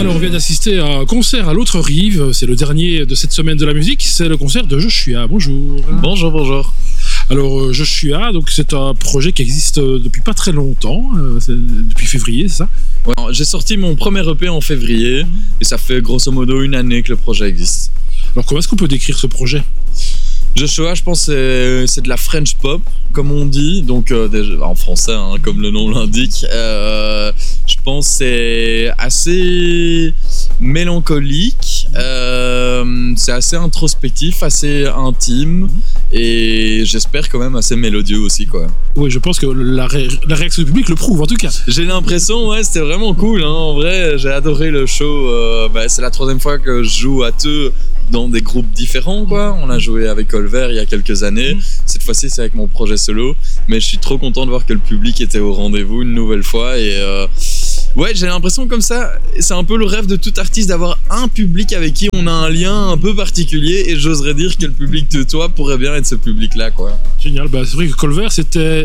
Alors on vient d'assister à un concert à l'autre rive, c'est le dernier de cette semaine de la musique, c'est le concert de Joshua. Bonjour. Bonjour, bonjour. Alors Joshua, donc c'est un projet qui existe depuis pas très longtemps, depuis février, c'est ça? Ouais, j'ai sorti mon premier EP en février et ça fait grosso modo une année que le projet existe. Alors comment est-ce qu'on peut décrire ce projet? Joshua, je pense c'est de la French pop, comme on dit, donc déjà, en français, hein, comme le nom l'indique. Je pense que c'est assez mélancolique, c'est assez introspectif, assez intime et j'espère quand même assez mélodieux aussi, quoi. Oui, je pense que la réaction du public le prouve en tout cas. J'ai l'impression, ouais, c'était vraiment cool, hein. En vrai, j'ai adoré le show. C'est la troisième fois que je joue à deux dans des groupes différents, quoi. On a joué avec Colver il y a quelques années. Cette fois-ci, c'est avec mon projet solo. Mais je suis trop content de voir que le public était au rendez-vous une nouvelle fois. Et ouais, j'ai l'impression comme ça, c'est un peu le rêve de tout artiste d'avoir un public avec qui on a un lien un peu particulier. Et j'oserais dire que le public de toi pourrait bien être ce public-là, quoi. Génial. C'est vrai que Colver, c'était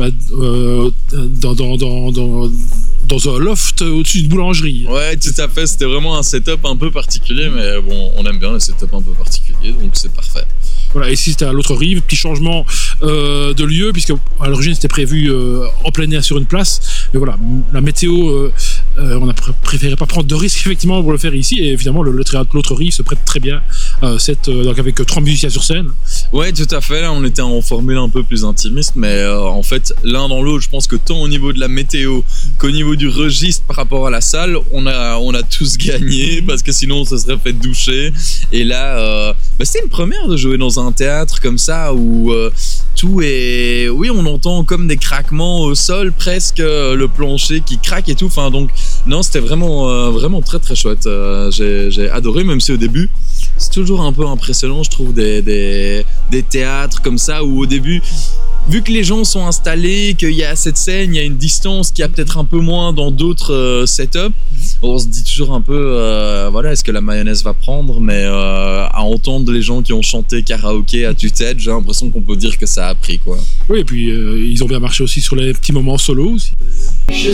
dans un loft au-dessus de boulangerie. Ouais, tout à fait. C'était vraiment un setup un peu particulier, mais bon, on aime bien les setups un peu particuliers, donc c'est parfait. Voilà, et si c'était à l'autre rive, petit changement de lieu, puisque à l'origine c'était prévu en plein air sur une place. Mais voilà, la météo, on a préféré pas prendre de risques effectivement pour le faire ici. Et évidemment, le théâtre l'autre rive se prête très bien donc avec 3 musiciens sur scène. Ouais, tout à fait. Là, on était en formule un peu plus intimiste, mais en fait, l'un dans l'autre, je pense que tant au niveau de la météo qu'au niveau du registre par rapport à la salle, on a tous gagné parce que sinon on se serait fait doucher. Et là, c'est une première de jouer dans un théâtre comme ça où tout est... Oui, on entend comme des craquements au sol, presque le plancher qui craque et tout. Enfin, donc, non, c'était vraiment très très chouette. J'ai adoré, même si au début, c'est toujours un peu impressionnant, je trouve, des théâtres comme ça où au début... Vu que les gens sont installés, qu'il y a cette scène, il y a une distance qu'il y a peut-être un peu moins dans d'autres setups, on se dit toujours un peu, voilà, est-ce que la mayonnaise va prendre? Mais à entendre les gens qui ont chanté karaoké à tue-tête, j'ai l'impression qu'on peut dire que ça a pris, quoi. Oui, et puis ils ont bien marché aussi sur les petits moments solo aussi. Je